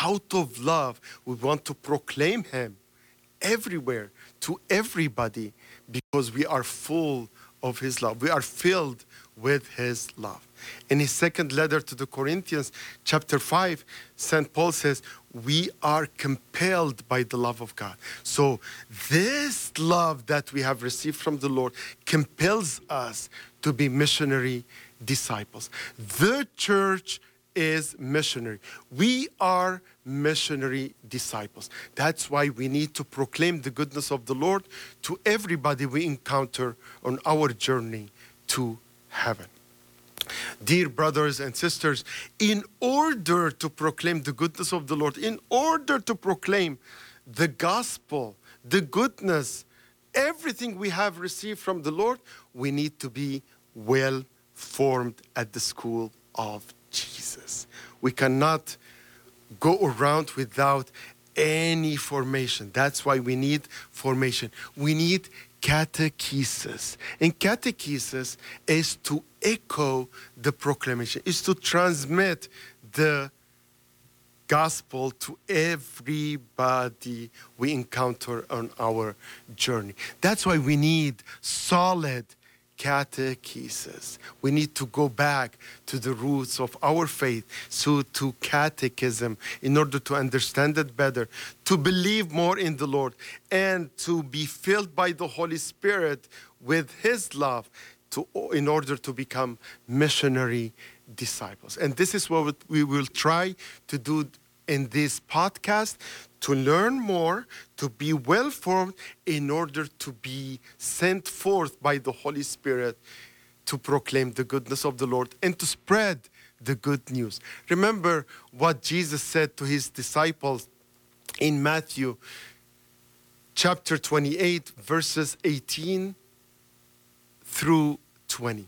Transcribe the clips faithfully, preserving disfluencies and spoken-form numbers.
out of love, we want to proclaim him everywhere to everybody because we are full of his love. We are filled with his love. In his second letter to the Corinthians, chapter five, Saint Paul says, we are compelled by the love of God. So this love that we have received from the Lord compels us to be missionary disciples. The church is missionary. We are missionary disciples. That's why we need to proclaim the goodness of the Lord to everybody we encounter on our journey to heaven. Dear brothers and sisters, in order to proclaim the goodness of the Lord, in order to proclaim the gospel, the goodness, everything we have received from the Lord, we need to be well formed at the school of Jesus. We cannot go around without any formation. That's why we need formation. We need catechesis. And catechesis is to echo the proclamation, is to transmit the gospel to everybody we encounter on our journey. That's why we need solid catechesis. We need to go back to the roots of our faith, so to catechism, in order to understand it better, to believe more in the Lord, and to be filled by the Holy Spirit with his love, to, in order to become missionary disciples. And this is what we will try to do in this podcast, to learn more, to be well formed in order to be sent forth by the Holy Spirit to proclaim the goodness of the Lord and to spread the good news. Remember what Jesus said to his disciples in Matthew chapter twenty-eight, verses eighteen through twenty.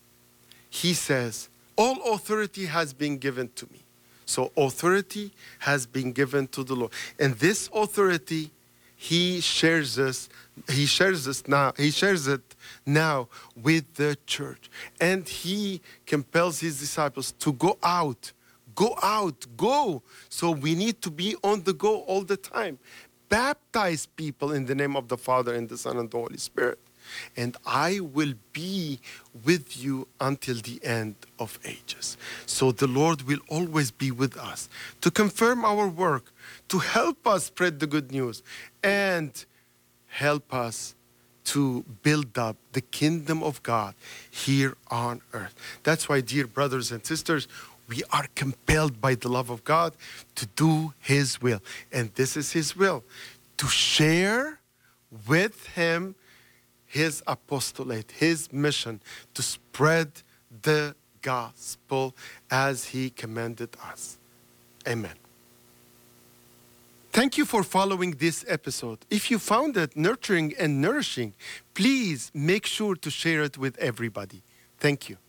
He says, all authority has been given to me. So authority has been given to the Lord. And this authority, he shares us, he shares us now, he shares it now with the church. And he compels his disciples to go out, go out, go. So we need to be on the go all the time. Baptize people in the name of the Father and the Son and the Holy Spirit. And I will be with you until the end of ages. So the Lord will always be with us to confirm our work, to help us spread the good news, and help us to build up the kingdom of God here on earth. That's why, dear brothers and sisters, we are compelled by the love of God to do his will. And this is his will, to share with him his apostolate, his mission, to spread the gospel as he commanded us. Amen. Thank you for following this episode. If you found it nurturing and nourishing, please make sure to share it with everybody. Thank you.